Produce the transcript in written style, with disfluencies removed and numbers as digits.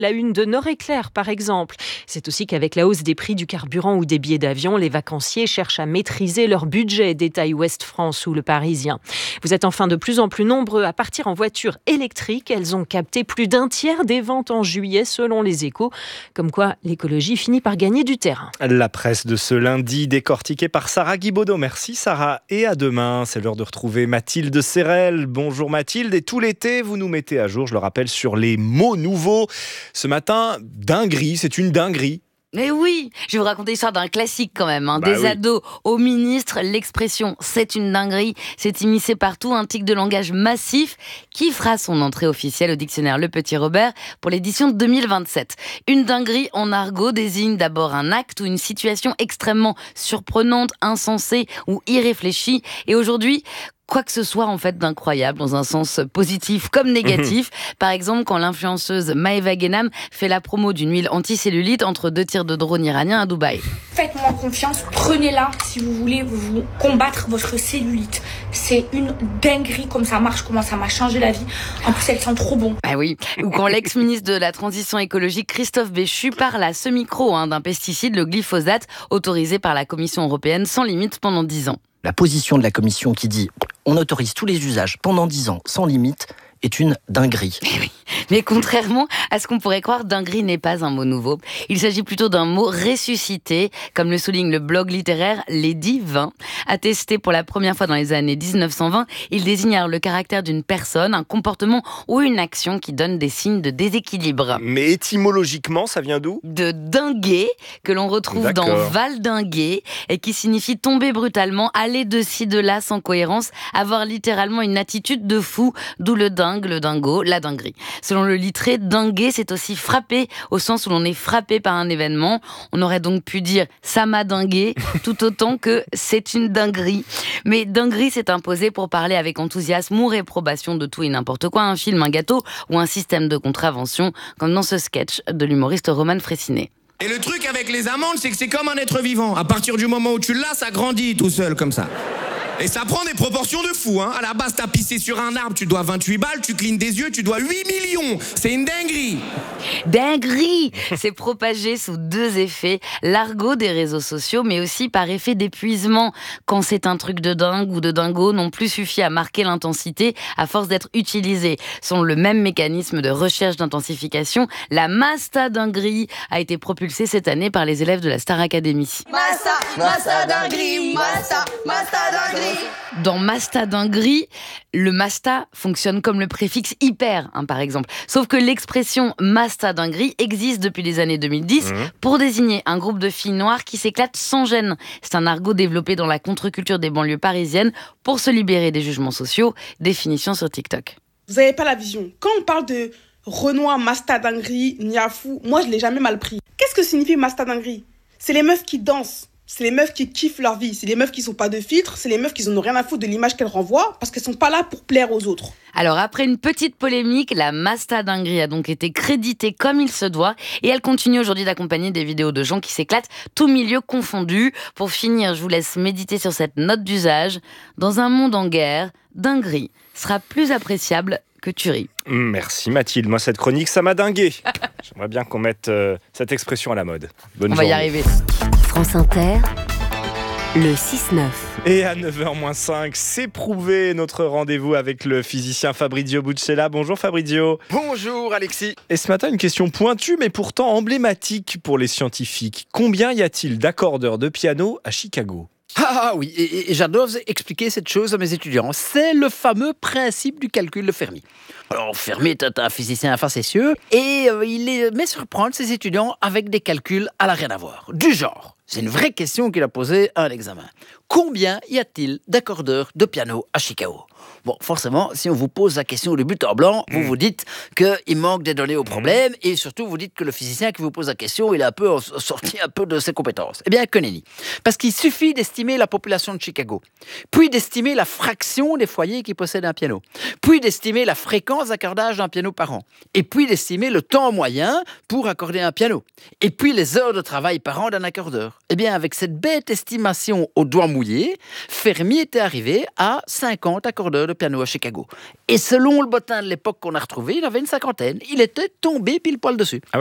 La une de Nord-Éclair, par exemple. C'est aussi qu'avec la hausse des prix du carburant ou des billets d'avion, les vacanciers cherchent à maîtriser leur budget, détaille Ouest France ou Le Parisien. Vous êtes enfin de plus en plus nombreux à partir en voiture électrique. Elles ont capté plus d'un tiers des ventes en juillet, selon les Échos. Comme quoi, l'écologie finit par gagner du terrain. La presse de ce lundi, décortiquée par Sarah Guibaudot. Merci Sarah, et à demain. C'est l'heure de retrouver Mathilde Serrel. Bonjour Mathilde, et tout l'été, vous nous mettez à jour, je le rappelle, sur les mots nouveaux. Ce matin, dinguerie, c'est une dinguerie. Mais oui, je vais vous raconter l'histoire d'un classique quand même. Des oui. ados au ministre, l'expression « c'est une dinguerie » s'est immiscée partout, un tic de langage massif qui fera son entrée officielle au dictionnaire Le Petit Robert pour l'édition 2027. Une dinguerie en argot désigne d'abord un acte ou une situation extrêmement surprenante, insensée ou irréfléchie. Et aujourd'hui, quoi que ce soit en fait d'incroyable dans un sens positif comme négatif. Par exemple, quand l'influenceuse Maeva Genam fait la promo d'une huile anticellulite entre 2 tirs de drone iranien à Dubaï. Faites-moi confiance, prenez-la si vous voulez vous combattre votre cellulite. C'est une dinguerie comme ça marche, comment ça m'a changé la vie. En plus, elle sent trop bon. Ah oui, ou quand l'ex-ministre de la Transition écologique Christophe Béchu parle à ce micro d'un pesticide, le glyphosate, autorisé par la Commission européenne sans limite pendant 10 ans. La position de la Commission qui dit « on autorise tous les usages pendant 10 ans sans limite » est une dinguerie. Mais contrairement à ce qu'on pourrait croire, dinguerie n'est pas un mot nouveau. Il s'agit plutôt d'un mot ressuscité, comme le souligne le blog littéraire Lady 20. Attesté pour la première fois dans les années 1920, il désigne alors le caractère d'une personne, un comportement ou une action qui donne des signes de déséquilibre. Mais étymologiquement, ça vient d'où ? De dinguer, que l'on retrouve dans valdinguer, et qui signifie tomber brutalement, aller de ci, de là sans cohérence, avoir littéralement une attitude de fou, d'où le dingue, le dingo, la dinguerie. Selon le littré, dinguer, c'est aussi frapper, au sens où l'on est frappé par un événement. On aurait donc pu dire « ça m'a dingué », tout autant que « c'est une dinguerie ». Mais dinguerie s'est imposé pour parler avec enthousiasme ou réprobation de tout et n'importe quoi, un film, un gâteau ou un système de contravention, comme dans ce sketch de l'humoriste Roman Frécinet. Et le truc avec les amandes, c'est que c'est comme un être vivant. À partir du moment où tu l'as, ça grandit tout seul, comme ça. Et ça prend des proportions de fou, À la base, t'as pissé sur un arbre, tu dois 28 balles, tu clignes des yeux, tu dois 8 millions. C'est une dinguerie. Dinguerie! C'est propagé sous 2 effets. L'argot des réseaux sociaux, mais aussi par effet d'épuisement. Quand c'est un truc de dingue ou de dingo, non plus suffit à marquer l'intensité à force d'être utilisé. Selon le même mécanisme de recherche d'intensification, la mastadinguerie a été propulsée cette année par les élèves de la Star Academy. Mastadinguerie, mastadinguerie. Dans mastadinguerie, le masta fonctionne comme le préfixe hyper, par exemple. Sauf que l'expression mastadinguerie existe depuis les années 2010 pour désigner un groupe de filles noires qui s'éclatent sans gêne. C'est un argot développé dans la contre-culture des banlieues parisiennes pour se libérer des jugements sociaux. Définition sur TikTok. Vous n'avez pas la vision. Quand on parle de Renoir, mastadinguerie, niafou, moi je l'ai jamais mal pris. Qu'est-ce que signifie mastadinguerie ? C'est les meufs qui dansent. C'est les meufs qui kiffent leur vie, c'est les meufs qui sont pas de filtre, c'est les meufs qui en ont rien à foutre de l'image qu'elles renvoient parce qu'elles sont pas là pour plaire aux autres. Alors après une petite polémique, la mastadinguerie a donc été créditée comme il se doit et elle continue aujourd'hui d'accompagner des vidéos de gens qui s'éclatent, tout milieu confondu. Pour finir, je vous laisse méditer sur cette note d'usage. Dans un monde en guerre, dinguerie sera plus appréciable que tuerie. Merci Mathilde, moi cette chronique ça m'a dingué. J'aimerais bien qu'on mette cette expression à la mode. Bonne journée. On va y arriver. France Inter, le 6-9. Et à 9h-5, c'est prouvé, notre rendez-vous avec le physicien Fabrizio Buccella. Bonjour Fabrizio. Bonjour Alexis. Et ce matin, une question pointue mais pourtant emblématique pour les scientifiques. Combien y a-t-il d'accordeurs de piano à Chicago ? Ah oui, et j'adore expliquer cette chose à mes étudiants. C'est le fameux principe du calcul de Fermi. Alors Fermi est un physicien facétieux et il les met surprendre ses étudiants avec des calculs à la rien à voir. Du genre, c'est une vraie question qu'il a posée à un examen. Combien y a-t-il d'accordeurs de piano à Chicago ? Bon, forcément, si on vous pose la question de but en blanc, vous vous dites qu'il manque des données au problème et surtout vous dites que le physicien qui vous pose la question, il a sorti un peu de ses compétences. Eh bien, que nenni. Parce qu'il suffit d'estimer la population de Chicago, puis d'estimer la fraction des foyers qui possèdent un piano, puis d'estimer la fréquence d'accordage d'un piano par an, et puis d'estimer le temps moyen pour accorder un piano, et puis les heures de travail par an d'un accordeur. Eh bien, avec cette bête estimation au doigt mouillé, Fermi était arrivé à 50 accordeurs d'heure de piano à Chicago. Et selon le bottin de l'époque qu'on a retrouvé, il avait une 50aine. Il était tombé pile poil dessus.